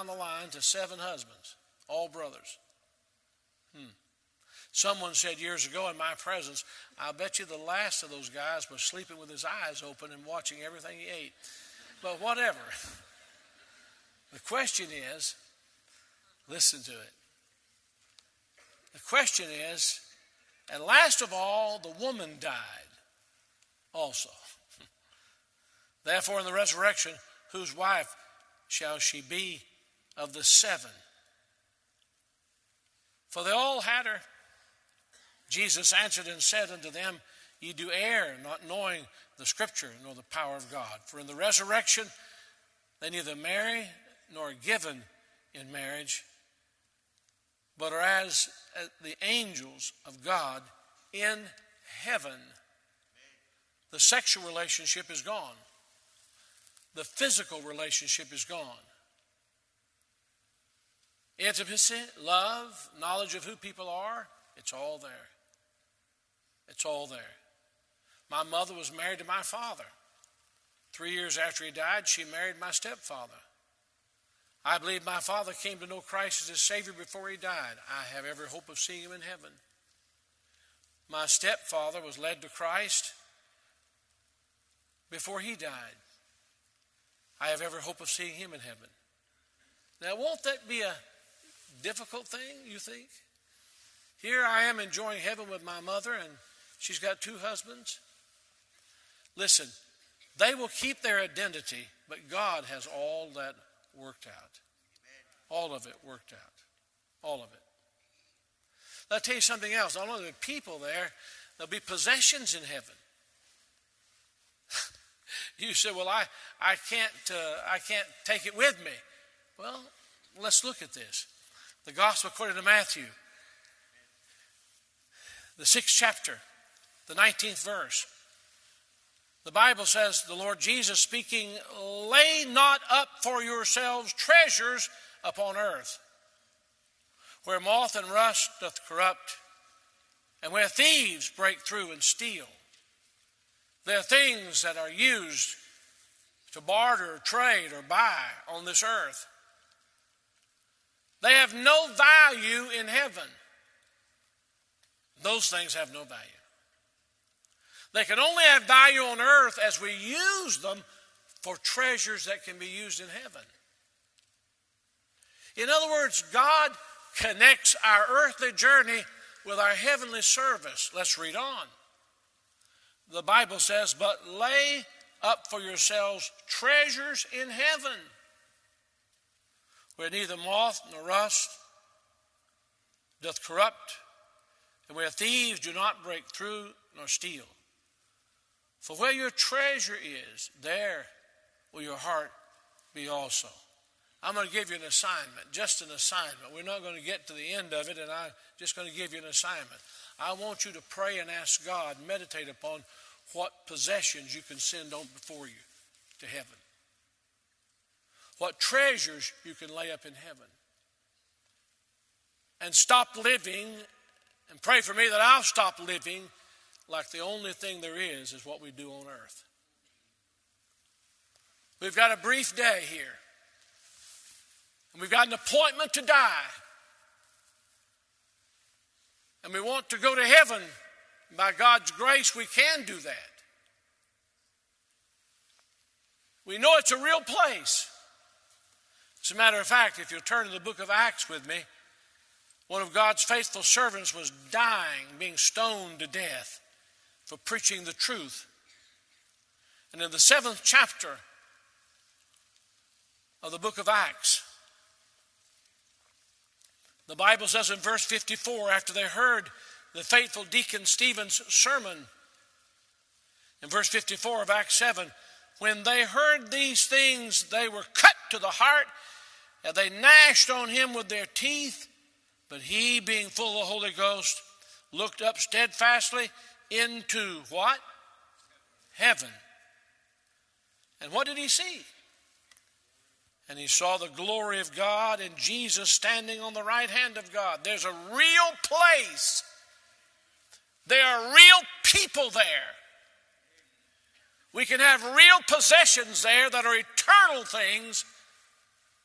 down the line to 7 husbands, all brothers. Someone said years ago in my presence, I bet you the last of those guys was sleeping with his eyes open and watching everything he ate. But whatever. The question is, listen to it. The question is, and last of all, the woman died also. Therefore, in the resurrection, whose wife shall she be of the 7? For they all had her. Jesus answered and said unto them, Ye do err, not knowing the Scripture, nor the power of God. For in the resurrection they neither marry nor are given in marriage, but are as the angels of God in heaven. The sexual relationship is gone. The physical relationship is gone. Intimacy, love, knowledge of who people are, it's all there. It's all there. My mother was married to my father. 3 years after he died, she married my stepfather. I believe my father came to know Christ as his Savior before he died. I have every hope of seeing him in heaven. My stepfather was led to Christ before he died. I have every hope of seeing him in heaven. Now, won't that be a difficult thing, you think? Here I am enjoying heaven with my mother, and she's got 2 husbands. Listen, they will keep their identity, but God has all that worked out. All of it worked out. All of it. I'll tell you something else. Not only the people there, there'll be possessions in heaven. You say, well, I can't take it with me. Well, let's look at this. The Gospel according to Matthew, the 6th chapter, the 19th verse. The Bible says, the Lord Jesus speaking, lay not up for yourselves treasures upon earth, where moth and rust doth corrupt, and where thieves break through and steal. There are things that are used to barter, trade, or buy on this earth. They have no value in heaven. Those things have no value. They can only have value on earth as we use them for treasures that can be used in heaven. In other words, God connects our earthly journey with our heavenly service. Let's read on. The Bible says, but lay up for yourselves treasures in heaven, where neither moth nor rust doth corrupt, and where thieves do not break through nor steal. For where your treasure is, there will your heart be also. I'm going to give you an assignment, just an assignment. We're not going to get to the end of it, and I'm just going to give you an assignment. I want you to pray and ask God, meditate upon what possessions you can send on before you to heaven. What treasures you can lay up in heaven. And stop living, and pray for me that I'll stop living like the only thing there is what we do on earth. We've got a brief day here. And we've got an appointment to die. And we want to go to heaven. By God's grace, we can do that. We know it's a real place. As a matter of fact, if you'll turn to the book of Acts with me, one of God's faithful servants was dying, being stoned to death for preaching the truth. And in the 7th chapter of the book of Acts, the Bible says in verse 54, after they heard the faithful deacon Stephen's sermon, in verse 54 of Acts 7, when they heard these things, they were cut to the heart, and they gnashed on him with their teeth. But he, being full of the Holy Ghost, looked up steadfastly into what? Heaven. And what did he see? And he saw the glory of God and Jesus standing on the right hand of God. There's a real place. There are real people there. We can have real possessions there that are eternal things